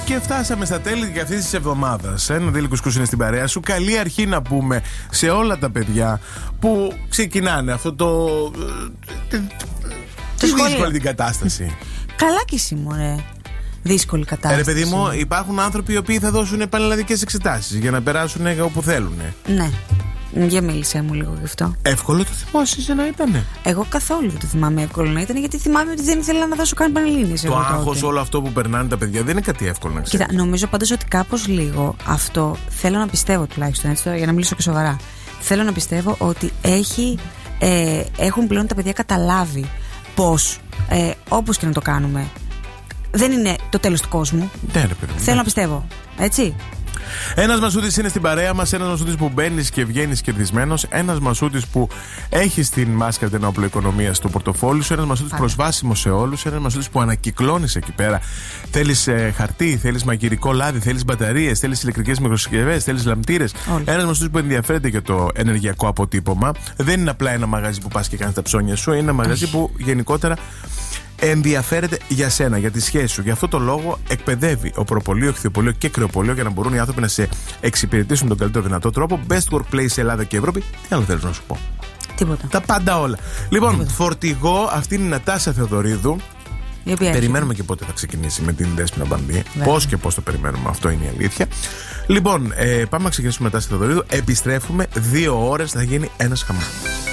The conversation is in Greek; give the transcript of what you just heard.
Και φτάσαμε στα τέλη και αυτή τη εβδομάδα. Ένα Δίλη Κουσκούς είναι στην παρέα σου. Καλή αρχή να πούμε σε όλα τα παιδιά που ξεκινάνε αυτό τη δύσκολη την κατάσταση. Καλά κι εσύ, μωρέ. Δύσκολη κατάσταση. Ρε παιδί μου, υπάρχουν άνθρωποι οι οποίοι θα δώσουν πανελλαδικές εξετάσεις για να περάσουν όπου θέλουν. Ναι. Για μίλησέ μου λίγο γι' αυτό. Εύκολο το θυμάσαι να ήταν? Εγώ καθόλου δεν το θυμάμαι εύκολο να ήταν, γιατί θυμάμαι ότι δεν ήθελα να δώσω καν πανελλήνιες. Το άγχος, όλο αυτό που περνάνε τα παιδιά δεν είναι κάτι εύκολο να ξέρεις. Κοίτα, νομίζω πάντως ότι κάπως λίγο αυτό θέλω να πιστεύω τουλάχιστον, έτσι τώρα, για να μιλήσω και σοβαρά. Θέλω να πιστεύω ότι έχουν πλέον τα παιδιά καταλάβει πως όπως και να το κάνουμε δεν είναι το τέλος του κόσμου. Ναι, ρε παιδί μου. Θέλω να πιστεύω. Έτσι. Ένας Μασούτης είναι στην παρέα μας. Ένας Μασούτης που μπαίνεις και βγαίνεις κερδισμένος. Ένας Μασούτης που έχει στην μάσκα την όπλο-οικονομία στο πορτοφόλι σου. Ένας Μασούτης προσβάσιμος σε όλους. Ένας Μασούτης που ανακυκλώνεις εκεί πέρα. Θέλεις χαρτί, θέλεις μαγειρικό λάδι, θέλεις μπαταρίες, θέλεις ηλεκτρικές μικροσκευές, θέλεις λαμπτήρες. Ένας Μασούτης που ενδιαφέρεται για το ενεργειακό αποτύπωμα. Δεν είναι απλά ένα μαγαζί που πας και κάνεις τα ψώνια σου. Είναι ένα μαγαζί που γενικότερα ενδιαφέρεται για σένα, για τη σχέση σου. Γι' αυτό το λόγο εκπαιδεύει οπροπολείο, ηχθειοπολείο και κρεοπολείο για να μπορούν οι άνθρωποι να σε εξυπηρετήσουν τον καλύτερο δυνατό τρόπο. Best workplace σε Ελλάδα και Ευρώπη. Τι άλλο θέλω να σου πω? Τίποτα. Τα πάντα όλα. Λοιπόν, φορτηγό, αυτή είναι η Νατάσα Θεοδωρίδου. Περιμένουμε και πότε θα ξεκινήσει με την Δέσποινα Μπαμπή. Πώς και πώς το περιμένουμε, αυτό είναι η αλήθεια. Λοιπόν, πάμε να ξεκινήσουμε με Νατάσα Θεοδωρίδου. Επιστρέφουμε 2 ώρες, θα γίνει ένας χαμός.